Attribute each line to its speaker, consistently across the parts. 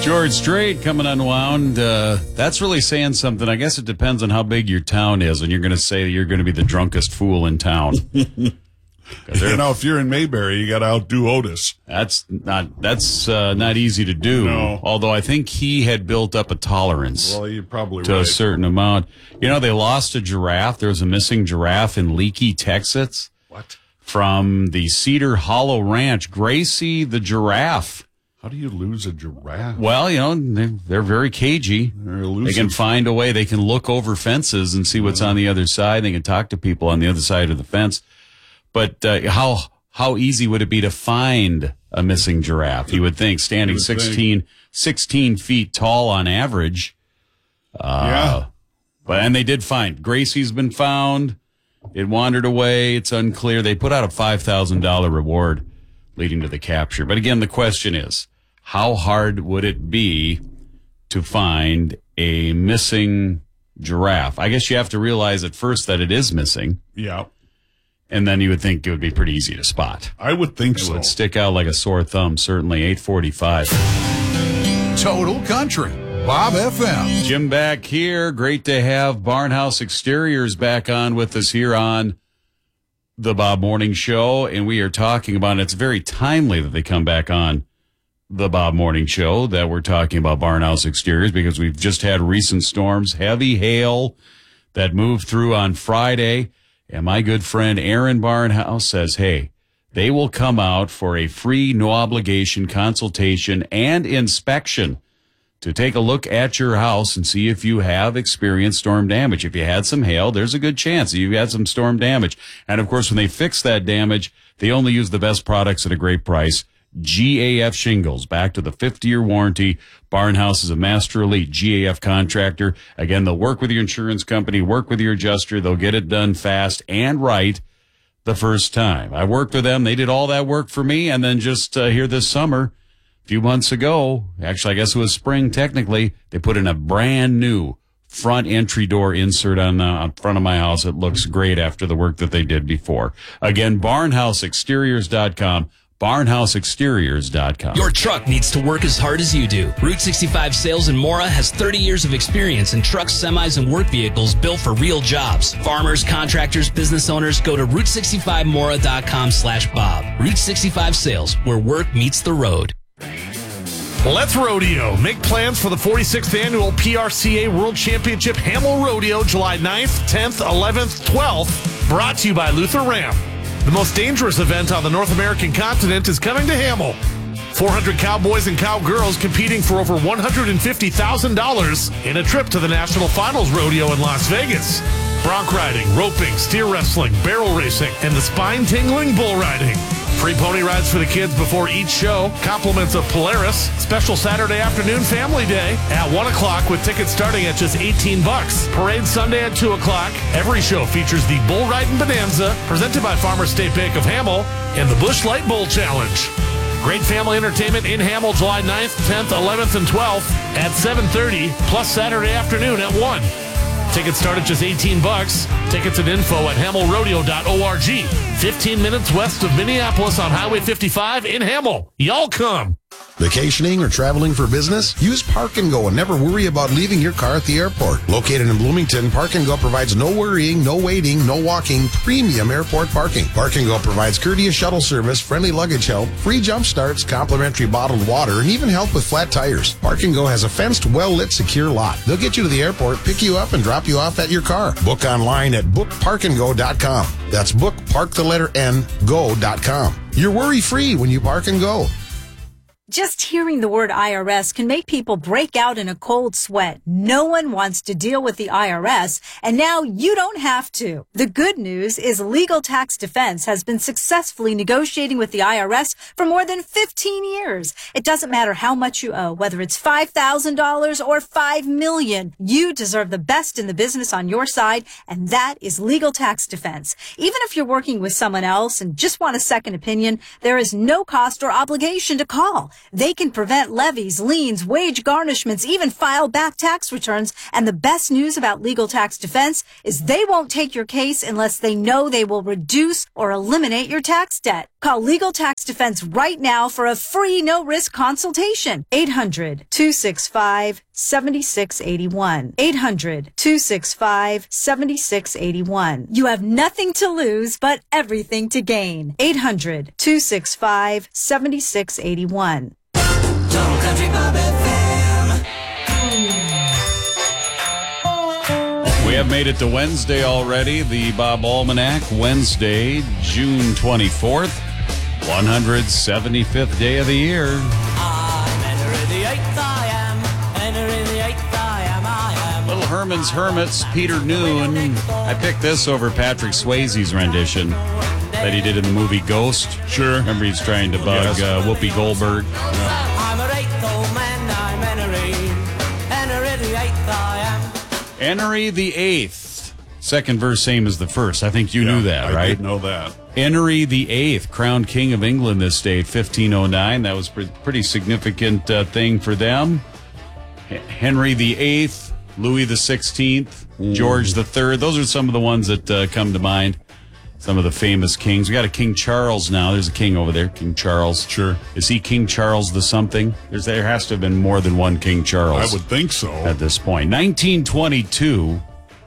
Speaker 1: George Strait coming unwound. That's really saying something. I guess it depends on how big your town is, and you're going to say you're going to be the drunkest fool in town.
Speaker 2: If you're in Mayberry, you got to outdo Otis.
Speaker 1: That's not easy to do.
Speaker 2: No.
Speaker 1: Although I think he had built up a tolerance.
Speaker 2: Well, you're probably
Speaker 1: to
Speaker 2: right.
Speaker 1: a certain amount. They lost a giraffe. There was a missing giraffe in Leakey, Texas.
Speaker 2: What?
Speaker 1: From the Cedar Hollow Ranch. Gracie the giraffe.
Speaker 2: How do you lose a giraffe?
Speaker 1: Well, they're very cagey.
Speaker 2: They're elusive.
Speaker 1: They can find a way. They can look over fences and see what's on the other side. They can talk to people on the other side of the fence. But how easy would it be to find a missing giraffe? You would think, standing 16 feet tall on average.
Speaker 2: Yeah.
Speaker 1: And they did find. Gracie's been found. It wandered away. It's unclear. They put out a $5,000 reward leading to the capture. But again, the question is, how hard would it be to find a missing giraffe? I guess you have to realize at first that it is missing.
Speaker 2: Yeah.
Speaker 1: And then you would think it would be pretty easy to spot.
Speaker 2: I would think so.
Speaker 1: It would stick out like a sore thumb, certainly. 845.
Speaker 3: Total Country. Bob FM.
Speaker 1: Jim back here. Great to have Barnhouse Exteriors back on with us here on the Bob Morning Show. And we are talking about, it's very timely that they come back on the Bob Morning Show, that we're talking about Barnhouse Exteriors, because we've just had recent storms, heavy hail that moved through on Friday. And my good friend Aaron Barnhouse says, hey, they will come out for a free, no obligation consultation and inspection to take a look at your house and see if you have experienced storm damage. If you had some hail, there's a good chance that you've had some storm damage. And of course, when they fix that damage, they only use the best products at a great price. GAF Shingles, back to the 50-year warranty. Barnhouse is a master elite GAF contractor. Again, they'll work with your insurance company, work with your adjuster. They'll get it done fast and right the first time. I worked with them. They did all that work for me. And then just here this summer, a few months ago, actually, I guess it was spring technically, they put in a brand new front entry door insert on front of my house. It looks great after the work that they did before. Again, barnhouseexteriors.com. barnhouseexteriors.com.
Speaker 4: Your truck needs to work as hard as you do. Route 65 Sales in Mora has 30 years of experience in trucks, semis, and work vehicles built for real jobs. Farmers, contractors, business owners, go to Route65Mora.com/Bob. Route 65 Sales, where work meets the road.
Speaker 5: Let's Rodeo. Make plans for the 46th Annual PRCA World Championship Hamel Rodeo, July 9th, 10th, 11th, 12th. Brought to you by Luther Ram. The most dangerous event on the North American continent is coming to Hamel. 400 cowboys and cowgirls competing for over $150,000 in a trip to the National Finals Rodeo in Las Vegas. Bronc riding, roping, steer wrestling, barrel racing, and the spine-tingling bull riding. Free pony rides for the kids before each show. Compliments of Polaris. Special Saturday afternoon family day at 1 o'clock with tickets starting at just $18. Parade Sunday at 2 o'clock. Every show features the Bull Riding Bonanza presented by Farmers State Bank of Hamel and the Busch Light Bull Challenge. Great family entertainment in Hamel July 9th, 10th, 11th, and 12th at 7:30, plus Saturday afternoon at 1. Tickets start at just $18. Tickets and info at hamelrodeo.org. 15 minutes west of Minneapolis on Highway 55 in Hamel. Y'all come.
Speaker 6: Vacationing or traveling for business? Use Park and Go and never worry about leaving your car at the airport. Located in Bloomington, Park and Go provides no worrying, no waiting, no walking, premium airport parking. Park and Go provides courteous shuttle service, friendly luggage help, free jump starts, complimentary bottled water, and even help with flat tires. Park and Go has a fenced, well-lit, secure lot. They'll get you to the airport, pick you up, and drop you off at your car. Book online at bookparkandgo.com. That's go.com. You're worry-free when you Park and Go.
Speaker 7: Just hearing the word IRS can make people break out in a cold sweat. No one wants to deal with the IRS, and now you don't have to. The good news is Legal Tax Defense has been successfully negotiating with the IRS for more than 15 years. It doesn't matter how much you owe, whether it's $5,000 or $5 million. You deserve the best in the business on your side, and that is Legal Tax Defense. Even if you're working with someone else and just want a second opinion, there is no cost or obligation to call. They can prevent levies, liens, wage garnishments, even file back tax returns. And the best news about Legal Tax Defense is they won't take your case unless they know they will reduce or eliminate your tax debt. Call Legal Tax Defense right now for a free no-risk consultation. 800-265-7681. 800-265-7681. You have nothing to lose, but everything to gain. 800-265-7681.
Speaker 8: Total Country Bob FM.
Speaker 1: We have made it to Wednesday already, the Bob Almanac, Wednesday, June 24th, 175th day of the year.
Speaker 8: I'm entering the eighth, I am. Entering the eighth, I am.
Speaker 1: Little Herman's Hermits, Peter Noon. I picked this over Patrick Swayze's rendition that he did in the movie Ghost.
Speaker 2: Sure.
Speaker 1: Remember he's trying to bug Whoopi Goldberg.
Speaker 8: I'm an eighth old man, I'm entering the eighth, I am.
Speaker 1: Enery the Eighth. Second verse, same as the first. I think you knew that, right?
Speaker 2: I did know that.
Speaker 1: Henry the Eighth, crowned king of England this day, 1509. That was pretty significant thing for them. Henry the Eighth, Louis the 16th, George the Third. Those are some of the ones that come to mind. Some of the famous kings. We got a King Charles now. There's a king over there, King Charles.
Speaker 2: Sure.
Speaker 1: Is he King Charles the something? There has to have been more than one King Charles.
Speaker 2: I would think so.
Speaker 1: At this point. 1922.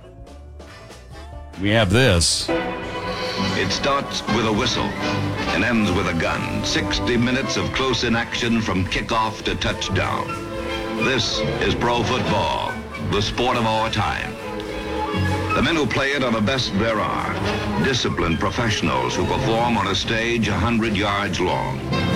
Speaker 1: We have this.
Speaker 9: It starts with a whistle and ends with a gun. 60 minutes of close-in action from kickoff to touchdown. This is pro football, the sport of our time. The men who play it are the best there are. Disciplined professionals who perform on a stage 100 yards long.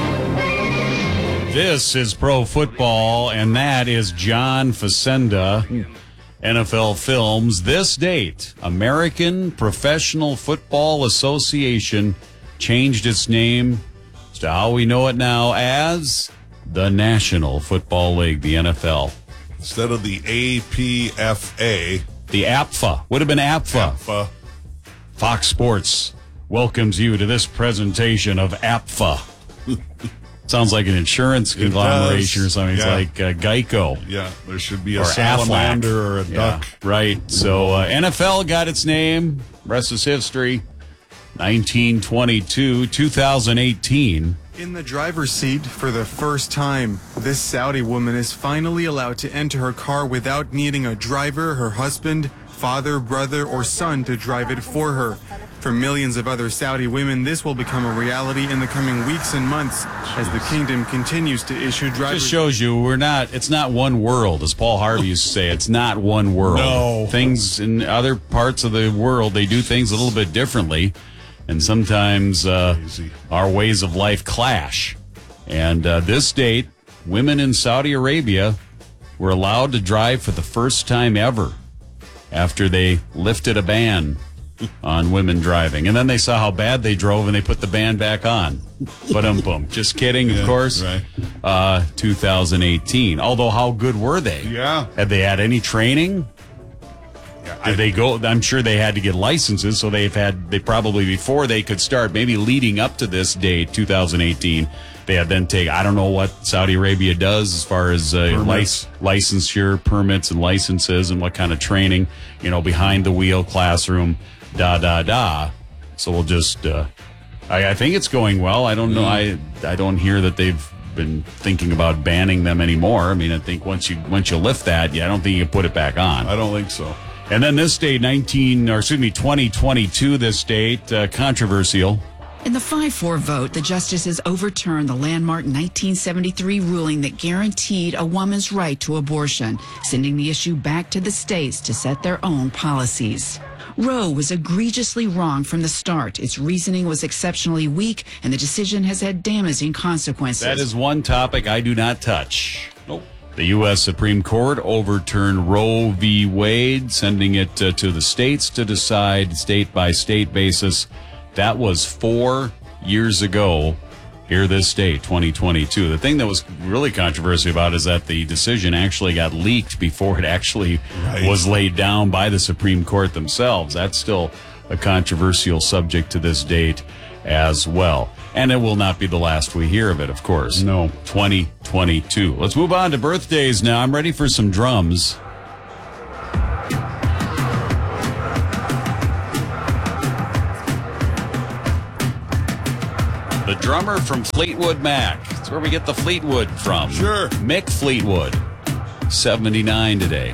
Speaker 1: This is pro football, and that is John Facenda, NFL Films. This date, American Professional Football Association changed its name to how we know it now as the National Football League, the NFL.
Speaker 2: Instead of the APFA.
Speaker 1: The APFA. Would have been APFA. Fox Sports welcomes you to this presentation of APFA. Sounds like an insurance conglomeration or something. It's like Geico.
Speaker 2: Yeah, there should be a
Speaker 1: or
Speaker 2: salamander
Speaker 1: Aflac.
Speaker 2: or a duck.
Speaker 1: Right. So NFL got its name. Rest is history. 1922, 2018.
Speaker 10: In the driver's seat for the first time, this Saudi woman is finally allowed to enter her car without needing a driver, her husband, father, brother, or son to drive it for her. For millions of other Saudi women, this will become a reality in the coming weeks and months as the kingdom continues to issue drivers.
Speaker 1: Just shows you it's not one world, as Paul Harvey used to say. It's not one world.
Speaker 2: No.
Speaker 1: Things in other parts of the world, they do things a little bit differently. And sometimes our ways of life clash. And this date, women in Saudi Arabia were allowed to drive for the first time ever after they lifted a ban on women driving. And then they saw how bad they drove and they put the ban back on. Ba-dum-bum. Just kidding, of course.
Speaker 2: Right.
Speaker 1: 2018. Although, how good were they?
Speaker 2: Yeah.
Speaker 1: Had they had any training? Did they go? I'm sure they had to get licenses, so they probably, before they could start, maybe leading up to this date, 2018, they had then take, I don't know what Saudi Arabia does as far as licensure, permits and licenses and what kind of training, behind the wheel, classroom, So we'll just, I think it's going well. I don't know. I don't hear that they've been thinking about banning them anymore. I mean, I think once you lift that, I don't think you can put it back on.
Speaker 2: I don't think so.
Speaker 1: And then this date, 2022, this date, controversial.
Speaker 11: In the 5-4 vote, the justices overturned the landmark 1973 ruling that guaranteed a woman's right to abortion, sending the issue back to the states to set their own policies. Roe was egregiously wrong from the start. Its reasoning was exceptionally weak, and the decision has had damaging consequences.
Speaker 1: That is one topic I do not touch. Nope. The U.S. Supreme Court overturned Roe v. Wade, sending it to the states to decide state-by-state basis. That was 4 years ago, here this date, 2022. The thing that was really controversial about it is that the decision actually got leaked before it actually was laid down by the Supreme Court themselves. That's still a controversial subject to this date as well. And it will not be the last we hear of it, of course.
Speaker 2: No.
Speaker 1: 2022. Let's move on to birthdays now. I'm ready for some drums. The drummer from Fleetwood Mac. That's where we get the Fleetwood from.
Speaker 2: Sure.
Speaker 1: Mick Fleetwood. 79 today.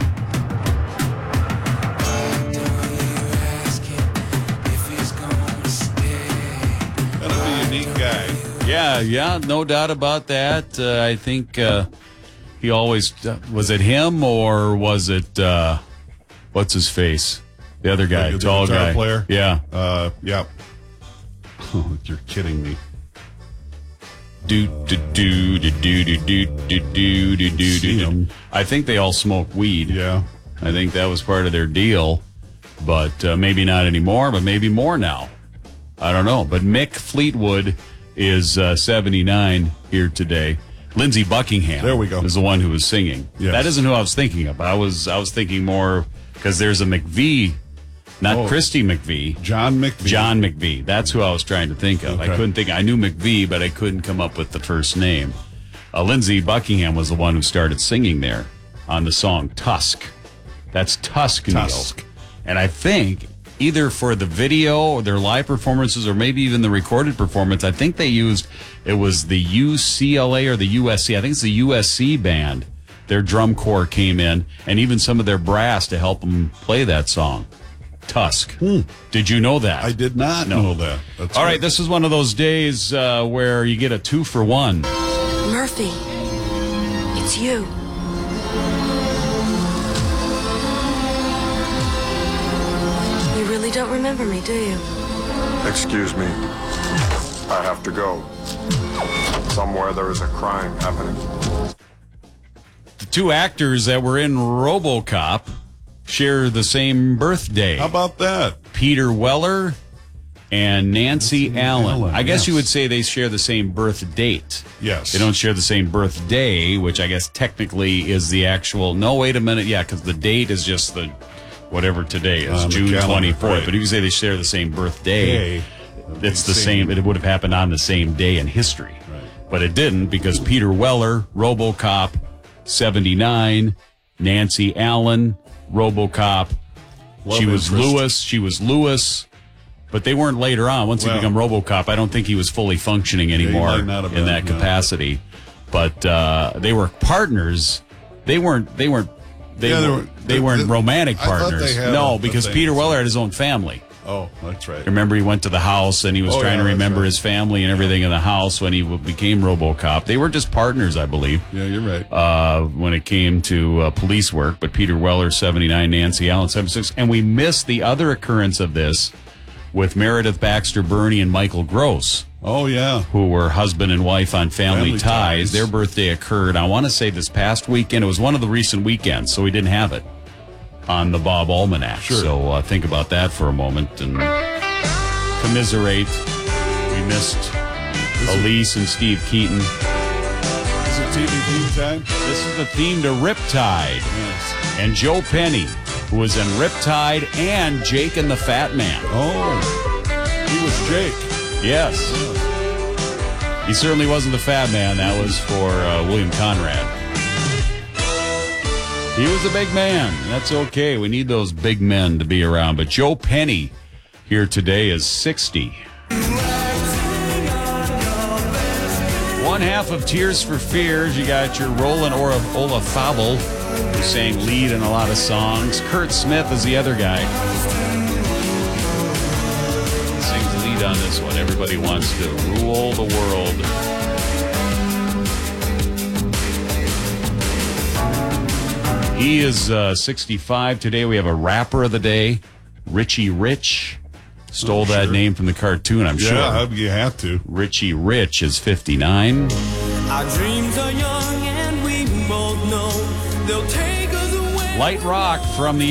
Speaker 2: Unique guy.
Speaker 1: Yeah, no doubt about that. I think he always was it him or was it what's his face? The other guy,
Speaker 2: the
Speaker 1: tall
Speaker 2: guitar
Speaker 1: guy.
Speaker 2: player.
Speaker 1: Yeah.
Speaker 2: Yeah. Oh, you're kidding me.
Speaker 1: I think they all smoke weed.
Speaker 2: Yeah.
Speaker 1: I think that was part of their deal, but maybe not anymore. But maybe more now. I don't know. But Mick Fleetwood is 79 here today. Lindsey Buckingham.
Speaker 2: There we go.
Speaker 1: Is the one who was singing.
Speaker 2: Yes.
Speaker 1: That isn't who I was thinking of. I was thinking more because there's a McVie, not Christy McVie.
Speaker 2: John McVie.
Speaker 1: John McVie. That's who I was trying to think of.
Speaker 2: Okay.
Speaker 1: I couldn't think. I knew McVie, but I couldn't come up with the first name. Lindsey Buckingham was the one who started singing there on the song Tusk. That's Tusk, Neil. And I think either for the video or their live performances or maybe even the recorded performance, I think they used, it was the UCLA or the USC. I think it's the USC band. Their drum corps came in and even some of their brass to help them play that song. Tusk. Did you know that?
Speaker 2: I did not know that. That's
Speaker 1: All right, this is one of those days where you get a 2-for-1.
Speaker 12: Murphy, it's you. You really don't remember me, do you?
Speaker 13: Excuse me. I have to go. Somewhere there is a crime happening.
Speaker 1: The two actors that were in RoboCop share the same birthday.
Speaker 2: How about that?
Speaker 1: Peter Weller and Nancy Allen. I guess
Speaker 2: yes.
Speaker 1: you would say they share the same birth date.
Speaker 2: Yes.
Speaker 1: They don't share the same birthday, which I guess technically is the actual... No, wait a minute. Yeah, because the date is just the... Whatever today is, June 24th.
Speaker 2: Right.
Speaker 1: But if you say they share the same birthday, it's the same. It would have happened on the same day in history.
Speaker 2: Right.
Speaker 1: But it didn't because Peter Weller, RoboCop, 79. Nancy Allen, RoboCop. She was Lewis. But they weren't later on. Once he became RoboCop, I don't think he was fully functioning anymore in that capacity. But they were partners. They weren't romantic partners. No, because Peter Weller had his own family.
Speaker 2: Oh, that's right.
Speaker 1: Remember, he went to the house and he was trying to remember his family and everything in the house when he became RoboCop. They were just partners, I believe.
Speaker 2: Yeah, you're right.
Speaker 1: When it came to police work. But Peter Weller, 79, Nancy Allen, 76. And we missed the other occurrence of this with Meredith Baxter Birney and Michael Gross.
Speaker 2: Oh, yeah.
Speaker 1: Who were husband and wife on Family Ties. Their birthday occurred, I want to say, this past weekend. It was one of the recent weekends, so we didn't have it on the Bob Almanac.
Speaker 2: Sure.
Speaker 1: So think about that for a moment and commiserate. We missed Elise and Steve Keaton.
Speaker 2: Is it TV theme time?
Speaker 1: This is the theme to Riptide.
Speaker 2: Yes.
Speaker 1: And Joe Penny, who was in Riptide and Jake and the Fat Man.
Speaker 2: Oh, he was Jake.
Speaker 1: Yes. He certainly wasn't the Fat Man. That was for William Conrad. He was a big man. That's okay. We need those big men to be around. But Joe Penny here today is 60. One half of Tears for Fears. You got your Roland Olafable, who sang lead in a lot of songs. Kurt Smith is the other guy. Sings lead on this one. Everybody wants to rule the world. He is 65 today. We have a rapper of the day, Richie Rich. Stole that name from the cartoon, I'm sure.
Speaker 2: Yeah, you have to.
Speaker 1: Richie Rich is 59.
Speaker 8: Our dreams are young and we both know they'll take us away.
Speaker 1: Light Rock from the